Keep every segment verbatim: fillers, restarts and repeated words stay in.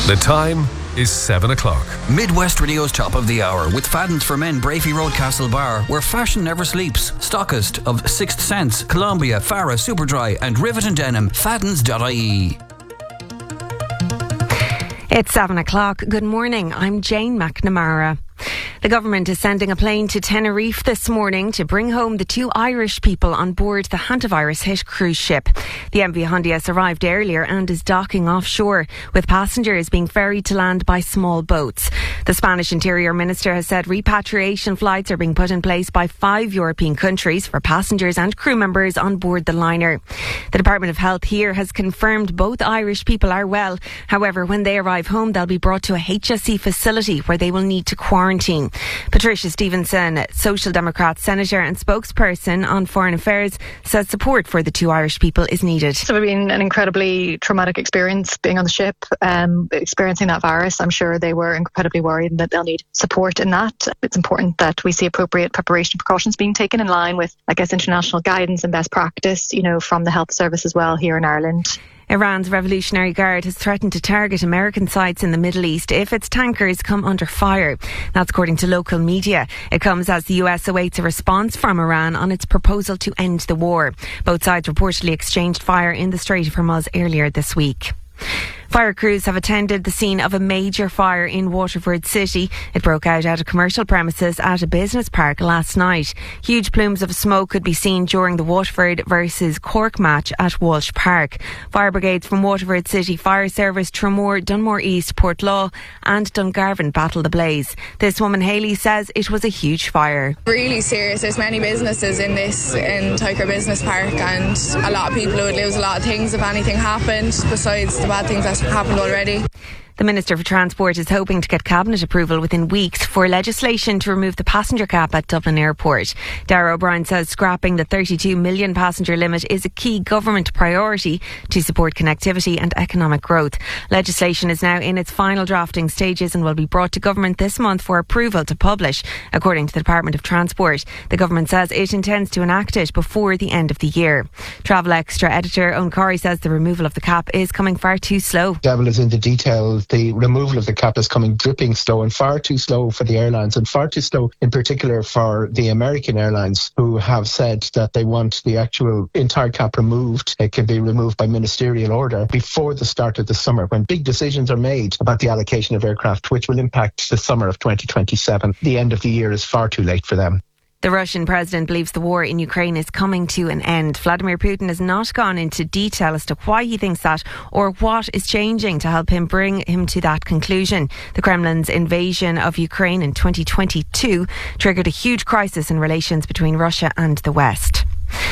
The time is seven o'clock. Midwest Radio's top of the hour with Fadden's for Men, Brafey Road, Castlebar, where fashion never sleeps. Stockist of Sixth Sense, Columbia, Farah, Superdry and Rivet and Denim. Faddens dot I E. It's seven o'clock. Good morning. I'm Jane McNamara. The government is sending a plane to Tenerife this morning to bring home the two Irish people on board the hantavirus hit cruise ship. The M V Hondias arrived earlier and is docking offshore, with passengers being ferried to land by small boats. The Spanish Interior Minister has said repatriation flights are being put in place by five European countries for passengers and crew members on board the liner. The Department of Health here has confirmed both Irish people are well. However, when they arrive home, they'll be brought to a H S E facility where they will need to quarantine. Patricia Stevenson, Social Democrat Senator and spokesperson on Foreign Affairs, says support for the two Irish people is needed. So it's been an incredibly traumatic experience being on the ship, um, experiencing that virus. I'm sure they were incredibly worried that they'll need support in that. It's important that we see appropriate preparation and precautions being taken in line with, I guess, international guidance and best practice, you know, from the health service as well here in Ireland. Iran's Revolutionary Guard has threatened to target American sites in the Middle East if its tankers come under fire. That's according to local media. It comes as the U S awaits a response from Iran on its proposal to end the war. Both sides reportedly exchanged fire in the Strait of Hormuz earlier this week. Fire crews have attended the scene of a major fire in Waterford City. It broke out at a commercial premises at a business park last night. Huge plumes of smoke could be seen during the Waterford versus Cork match at Walsh Park. Fire brigades from Waterford City Fire Service, Tramore, Dunmore East, Portlaw and Dungarvan battled the blaze. This woman, Hayley, says it was a huge fire. Really serious. There's many businesses in this, in Tyker Business Park, and a lot of people would lose a lot of things if anything happened, besides the bad things that happened already. The Minister for Transport is hoping to get Cabinet approval within weeks for legislation to remove the passenger cap at Dublin Airport. Darragh O'Brien says scrapping the thirty-two million passenger limit is a key government priority to support connectivity and economic growth. Legislation is now in its final drafting stages and will be brought to government this month for approval to publish, according to the Department of Transport. The government says it intends to enact it before the end of the year. Travel Extra editor Owen Corey says the removal of the cap is coming far too slow. Devil is in the detail. The removal of the cap is coming dripping slow and far too slow for the airlines, and far too slow in particular for the American airlines, who have said that they want the actual entire cap removed. It can be removed by ministerial order before the start of the summer, when big decisions are made about the allocation of aircraft, which will impact the summer of twenty twenty-seven. The end of the year is far too late for them. The Russian president believes the war in Ukraine is coming to an end. Vladimir Putin has not gone into detail as to why he thinks that or what is changing to help him bring him to that conclusion. The Kremlin's invasion of Ukraine in twenty twenty-two triggered a huge crisis in relations between Russia and the West.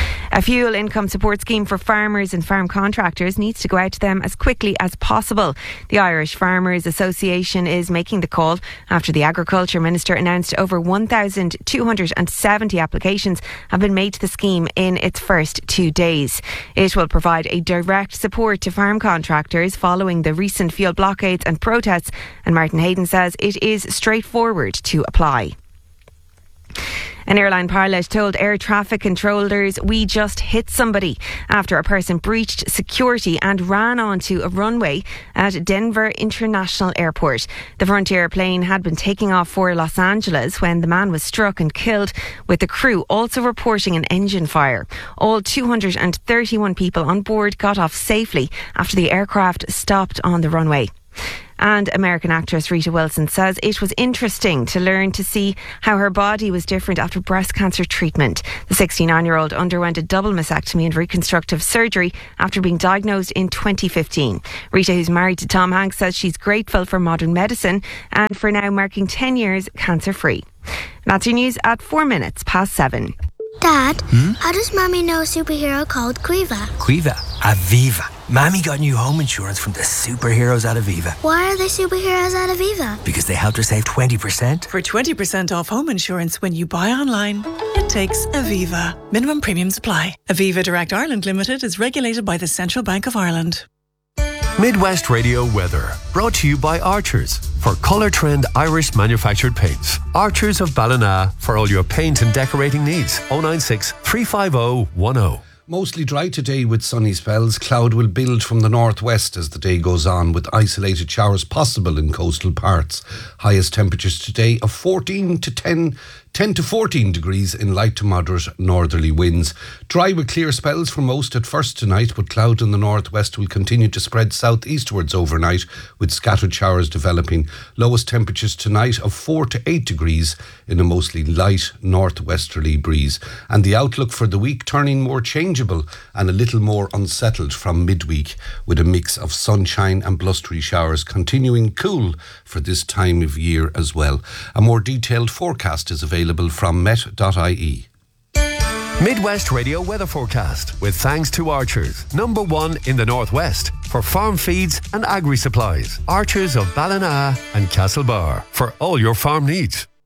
A fuel income support scheme for farmers and farm contractors needs to go out to them as quickly as possible. The Irish Farmers Association is making the call after the Agriculture Minister announced over one thousand two hundred seventy applications have been made to the scheme in its first two days. It will provide a direct support to farm contractors following the recent fuel blockades and protests, and Martin Hayden says it is straightforward to apply. An airline pilot told air traffic controllers, "We just hit somebody," after a person breached security and ran onto a runway at Denver International Airport. The Frontier plane had been taking off for Los Angeles when the man was struck and killed, with the crew also reporting an engine fire. All two hundred thirty-one people on board got off safely after the aircraft stopped on the runway. And American actress Rita Wilson says it was interesting to learn to see how her body was different after breast cancer treatment. The sixty-nine-year-old underwent a double mastectomy and reconstructive surgery after being diagnosed in twenty fifteen. Rita, who's married to Tom Hanks, says she's grateful for modern medicine and for now marking ten years cancer-free. That's your news at four minutes past seven. Dad, hmm? How does Mommy know a superhero called Quiva? Quiva? Aviva. Mommy got new home insurance from the superheroes at Aviva. Why are they superheroes at Aviva? Because they helped her save twenty percent. For twenty percent off home insurance when you buy online, it takes Aviva. Minimum premiums apply. Aviva Direct Ireland Limited is regulated by the Central Bank of Ireland. Midwest Radio weather, brought to you by Archers for Colour Trend Irish manufactured paints. Archers of Ballina for all your paint and decorating needs. oh nine six, three five oh, one oh. Mostly dry today with sunny spells. Cloud will build from the northwest as the day goes on, with isolated showers possible in coastal parts. Highest temperatures today of fourteen to ten, ten to fourteen degrees in light to moderate northerly winds. Dry with clear spells for most at first tonight, but cloud in the northwest will continue to spread southeastwards overnight, with scattered showers developing. Lowest temperatures tonight of four to eight degrees in a mostly light northwesterly breeze. And the outlook for the week turning more changeable and a little more unsettled from midweek, with a mix of sunshine and blustery showers, continuing cool for this time of year as well. A more detailed forecast is available from met dot I E. Midwest Radio weather forecast with thanks to Archers, number one in the northwest for farm feeds and agri supplies. Archers of Ballina and Castlebar for all your farm needs.